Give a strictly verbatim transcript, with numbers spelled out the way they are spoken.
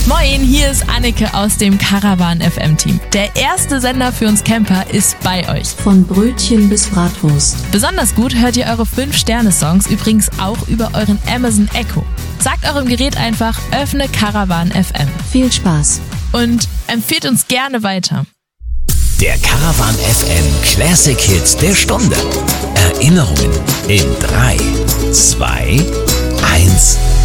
Moin, hier ist Anneke aus dem Caravan F M Team. Der erste Sender für uns Camper ist bei euch. Von Brötchen bis Bratwurst. Besonders gut hört ihr eure fünf Sterne Songs übrigens auch über euren Amazon Echo. Sagt eurem Gerät einfach, öffne Caravan F M. Viel Spaß. Und empfehlt uns gerne weiter. Der Caravan F M Classic Hits der Stunde. Erinnerungen in drei, zwei, eins.